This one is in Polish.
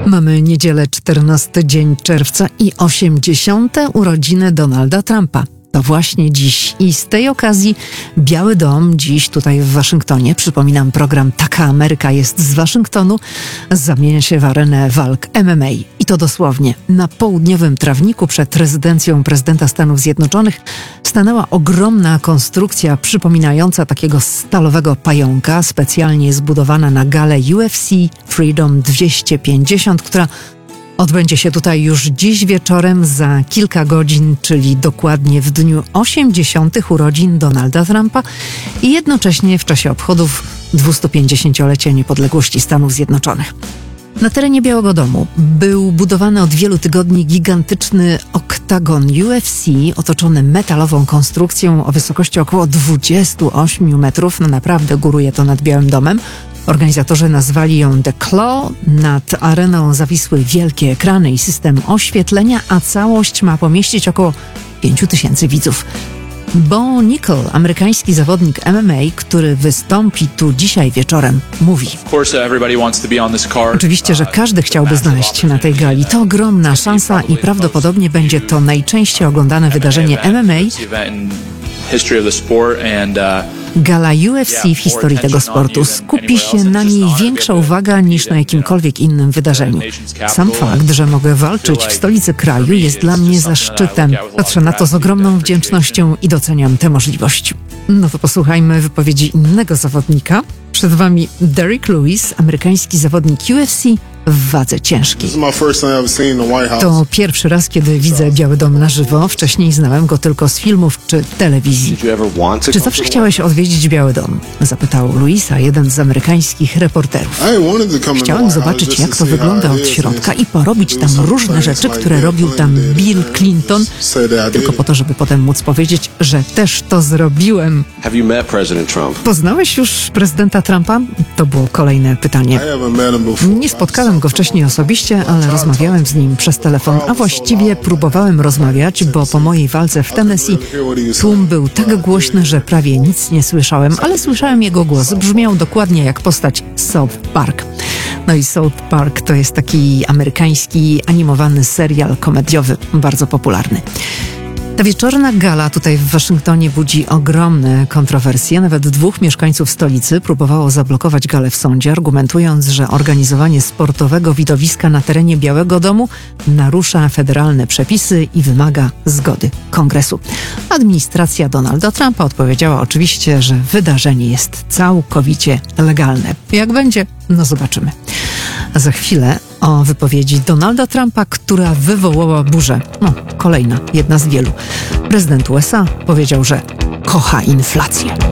Mamy niedzielę, 14 dzień czerwca i 80. urodziny Donalda Trumpa. To właśnie dziś i z tej okazji Biały Dom dziś tutaj w Waszyngtonie, przypominam, program Taka Ameryka jest z Waszyngtonu, zamienia się w arenę walk MMA. I to dosłownie. Na południowym trawniku przed rezydencją prezydenta Stanów Zjednoczonych stanęła ogromna konstrukcja przypominająca takiego stalowego pająka, specjalnie zbudowana na galę UFC Freedom 250, która odbędzie się tutaj już dziś wieczorem za kilka godzin, czyli dokładnie w dniu 80. urodzin Donalda Trumpa i jednocześnie w czasie obchodów 250-lecia niepodległości Stanów Zjednoczonych. Na terenie Białego Domu był budowany od wielu tygodni gigantyczny oktagon UFC otoczony metalową konstrukcją o wysokości około 28 metrów. No naprawdę góruje to nad Białym Domem. Organizatorzy nazwali ją The Claw. Nad areną zawisły wielkie ekrany i system oświetlenia, a całość ma pomieścić około 5000 widzów. Bo Nickel, amerykański zawodnik MMA, który wystąpi tu dzisiaj wieczorem, mówi: Oczywiście, że każdy chciałby znaleźć się na tej gali. To ogromna szansa i prawdopodobnie będzie to najczęściej oglądane wydarzenie MMA. Gala UFC w historii tego sportu. Skupi się na niej większa uwaga niż na jakimkolwiek innym wydarzeniu. Sam fakt, że mogę walczyć w stolicy kraju, jest dla mnie zaszczytem. Patrzę na to z ogromną wdzięcznością i doceniam tę możliwość. No to posłuchajmy wypowiedzi innego zawodnika. Przed wami Derrick Lewis, amerykański zawodnik UFC w wadze ciężkiej. To pierwszy raz, kiedy widzę Biały Dom na żywo. Wcześniej znałem go tylko z filmów czy telewizji. Czy zawsze chciałeś odwiedzić Biały Dom? Zapytał Louisa, jeden z amerykańskich reporterów. Chciałem zobaczyć, jak to wygląda od środka i porobić tam różne rzeczy, które robił tam Bill Clinton, tylko po to, żeby potem móc powiedzieć, że też to zrobiłem. Poznałeś już prezydenta Trumpa? To było kolejne pytanie. Nie spotkałem go wcześniej osobiście, ale rozmawiałem z nim przez telefon, a właściwie próbowałem rozmawiać, bo po mojej walce w Tennessee tłum był tak głośny, że prawie nic nie słyszałem, ale słyszałem jego głos. Brzmiał dokładnie jak postać z South Park. No i South Park to jest taki amerykański animowany serial komediowy, bardzo popularny. Ta wieczorna gala tutaj w Waszyngtonie budzi ogromne kontrowersje. Nawet 2 mieszkańców stolicy próbowało zablokować galę w sądzie, argumentując, że organizowanie sportowego widowiska na terenie Białego Domu narusza federalne przepisy i wymaga zgody Kongresu. Administracja Donalda Trumpa odpowiedziała oczywiście, że wydarzenie jest całkowicie legalne. Jak będzie? No zobaczymy. A za chwilę o wypowiedzi Donalda Trumpa, która wywołała burzę. No, kolejna, jedna z wielu. Prezydent USA powiedział, że kocha inflację.